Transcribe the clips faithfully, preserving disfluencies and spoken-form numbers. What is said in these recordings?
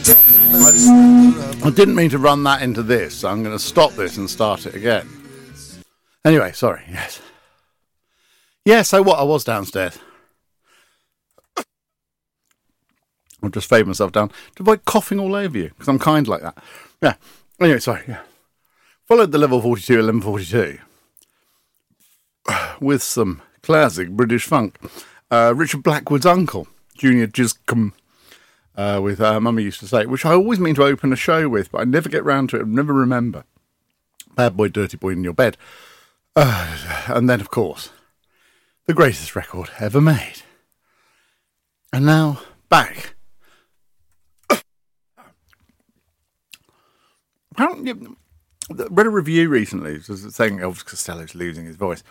I, I didn't mean to run that into this, so I'm going to stop this and start it again. Anyway, sorry, yes. Yeah, so what? I was downstairs. I'll just fade myself down to avoid coughing all over you, because I'm kind like that. Yeah. Anyway, sorry, yeah. Followed the level forty-two, eleven forty-two with some classic British funk. Uh, Richard Blackwood's Uncle, Junior Giscombe, uh, with uh, Mummy used to say, which I always mean to open a show with, but I never get round to it, I never remember. Bad Boy, Dirty Boy in Your Bed. Uh, and then, of course, the greatest record ever made. And now, back. Apparently, I read a review recently saying Elvis Costello's losing his voice.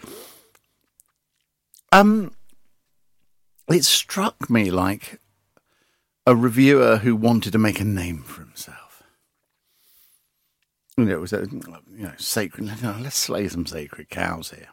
Um, it struck me like a reviewer who wanted to make a name for himself. You know, it was a you know sacred. You know, let's slay some sacred cows here.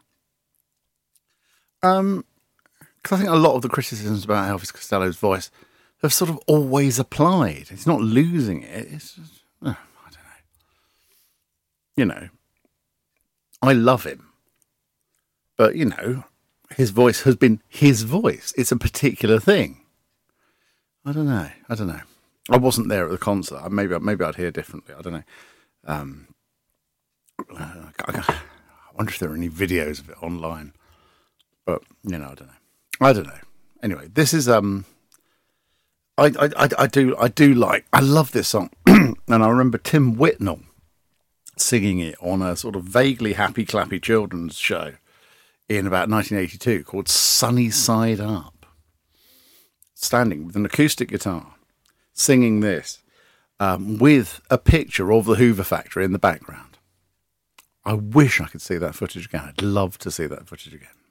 Um, because I think a lot of the criticisms about Elvis Costello's voice have sort of always applied. It's not losing it. It's just, oh, I don't know. You know, I love him, but you know, his voice has been his voice. It's a particular thing. I don't know. I don't know. I wasn't there at the concert. Maybe, maybe I'd hear differently. I don't know. Um, I, I wonder if there are any videos of it online. But you know, I don't know. I don't know. Anyway, this is um. I I I do I do like. I love this song, and I remember Tim Whitnell singing it on a sort of vaguely happy clappy children's show in about nineteen eighty-two called Sunny Side Up. Standing with an acoustic guitar, singing this um, with a picture of the Hoover factory in the background. I wish I could see that footage again. I'd love to see that footage again.